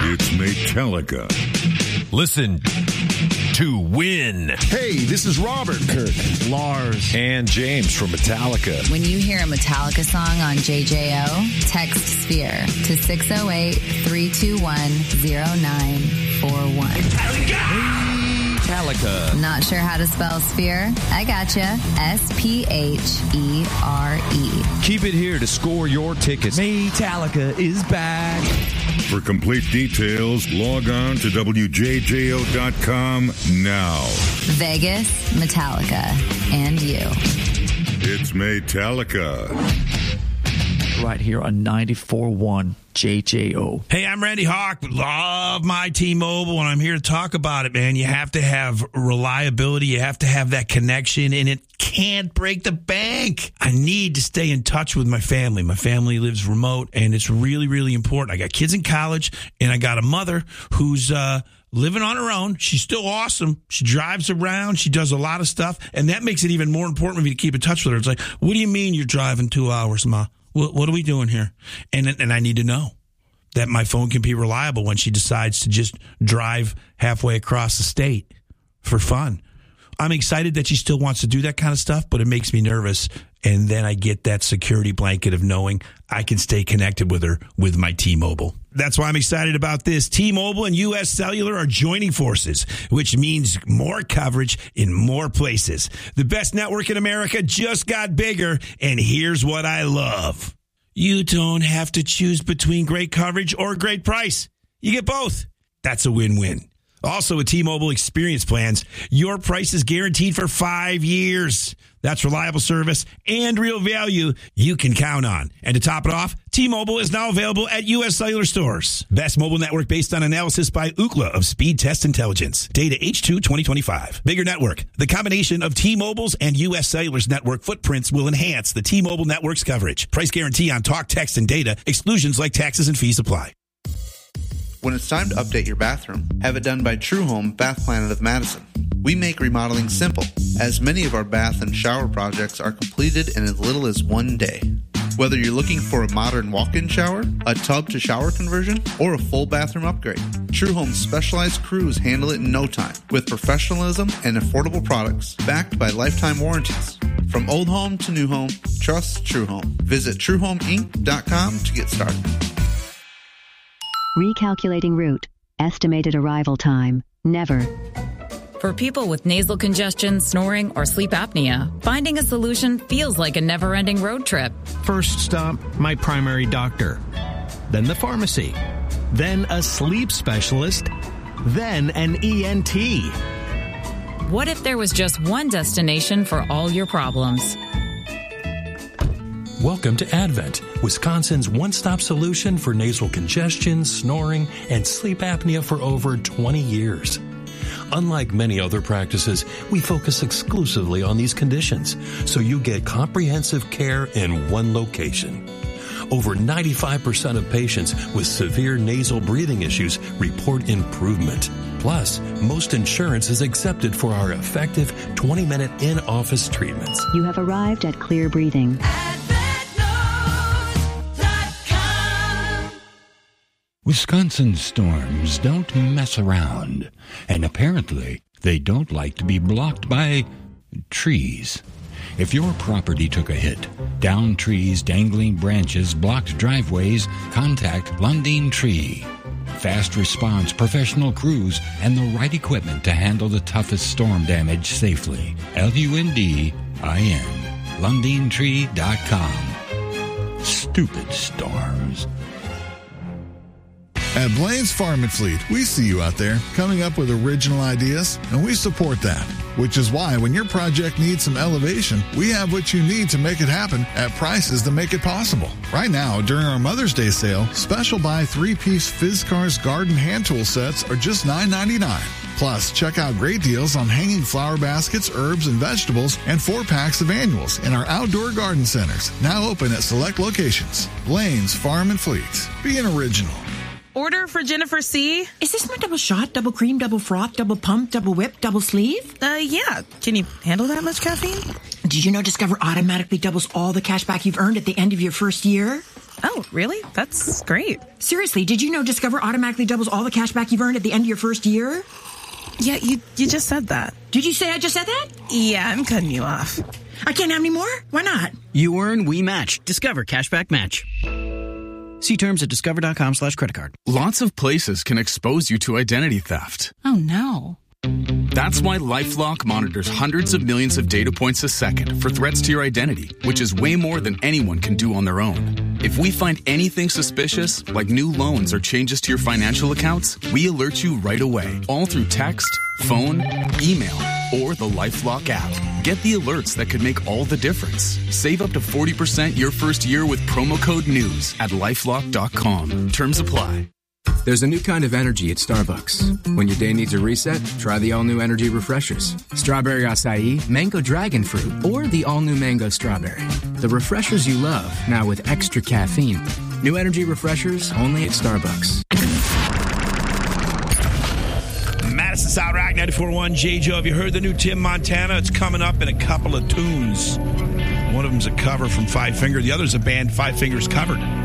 It's Metallica. Listen to win. Hey, this is Robert, Kirk, Lars, and James from Metallica. When you hear a Metallica song on JJO, text SPHERE to 608-321-0941. Metallica. Not sure how to spell SPHERE? I gotcha. SPHERE. Keep it here to score your tickets. Metallica is back. For complete details, log on to WJJO.com now. Vegas, Metallica, and you. It's Metallica. Right here on 94.1 JJO. Hey, I'm Randy Hawk. Love my T-Mobile, and I'm here to talk about it, man. You have to have reliability. You have to have that connection, and it can't break the bank. I need to stay in touch with my family. My family lives remote, and it's really, really important. I got kids in college, and I got a mother who's living on her own. She's still awesome. She drives around. She does a lot of stuff, and that makes it even more important for me to keep in touch with her. It's like, what do you mean you're driving 2 hours, Ma? What are we doing here? And I need to know that my phone can be reliable when she decides to just drive halfway across the state for fun. I'm excited that she still wants to do that kind of stuff, but it makes me nervous. And then I get that security blanket of knowing I can stay connected with her with my T-Mobile. That's why I'm excited about this. T-Mobile and U.S. Cellular are joining forces, which means more coverage in more places. The best network in America just got bigger, and here's what I love. You don't have to choose between great coverage or great price. You get both. That's a win-win. Also, with T-Mobile Experience Plans, your price is guaranteed for 5 years. That's reliable service and real value you can count on. And to top it off, T-Mobile is now available at U.S. Cellular stores. Best mobile network based on analysis by Ookla of Speed Test Intelligence. Data H2 2025. Bigger network. The combination of T-Mobile's and U.S. Cellular's network footprints will enhance the T-Mobile network's coverage. Price guarantee on talk, text, and data. Exclusions like taxes and fees apply. When it's time to update your bathroom, have it done by True Home Bath Planet of Madison. We make remodeling simple, as many of our bath and shower projects are completed in as little as 1 day. Whether you're looking for a modern walk-in shower, a tub-to-shower conversion, or a full bathroom upgrade, True Home's specialized crews handle it in no time, with professionalism and affordable products backed by lifetime warranties. From old home to new home, trust True Home. Visit TrueHomeInc.com to get started. Recalculating route. Estimated arrival time. Never. For people with nasal congestion, snoring, or sleep apnea, finding a solution feels like a never-ending road trip. First stop, my primary doctor. Then the pharmacy. Then a sleep specialist. Then an ENT. What if there was just one destination for all your problems? Welcome to Advent, Wisconsin's one-stop solution for nasal congestion, snoring, and sleep apnea for over 20 years. Unlike many other practices, we focus exclusively on these conditions, so you get comprehensive care in one location. Over 95% of patients with severe nasal breathing issues report improvement. Plus, most insurance is accepted for our effective 20-minute in-office treatments. You have arrived at Clear Breathing. Wisconsin storms don't mess around, and apparently they don't like to be blocked by trees. If your property took a hit, downed trees, dangling branches, blocked driveways, contact Lundin Tree. Fast response, professional crews, and the right equipment to handle the toughest storm damage safely. LUNDIN. LundinTree.com. Stupid storms. At Blaine's Farm and Fleet, we see you out there coming up with original ideas, and we support that. Which is why when your project needs some elevation, we have what you need to make it happen at prices that make it possible. Right now, during our Mother's Day sale, special buy 3-piece Fizzcars garden hand tool sets are just $9.99. Plus, check out great deals on hanging flower baskets, herbs, and vegetables, and 4-packs of annuals in our outdoor garden centers, now open at select locations. Blaine's Farm and Fleet. Be an original. Order for Jennifer C. Is this my double shot, double cream, double froth, double pump, double whip, double sleeve? Yeah. Can you handle that much caffeine? Did you know Discover automatically doubles all the cash back you've earned at the end of your first year? Oh, really? That's great. Seriously, did you know Discover automatically doubles all the cash back you've earned at the end of your first year? Yeah, you just said that. Did you say I just said that? Yeah, I'm cutting you off. I can't have any more? Why not? You earn, we match. Discover Cashback Match. See terms at discover.com/creditcard. Lots of places can expose you to identity theft. Oh, no. That's why LifeLock monitors hundreds of millions of data points a second for threats to your identity, which is way more than anyone can do on their own. If we find anything suspicious, like new loans or changes to your financial accounts, we alert you right away, all through text, phone, email, or the LifeLock app. Get the alerts that could make all the difference. Save up to 40% your first year with promo code NEWS at LifeLock.com. Terms apply. There's a new kind of energy at Starbucks. When your day needs a reset, try the all-new energy refreshers. Strawberry acai, mango dragon fruit, or the all-new mango strawberry. The refreshers you love, now with extra caffeine. New energy refreshers only at Starbucks. Madison South Rock 94.1 JJO. Have you heard the new Tim Montana? It's coming up in a couple of tunes. One of them's a cover from Five Finger. The other's a band Five Fingers covered.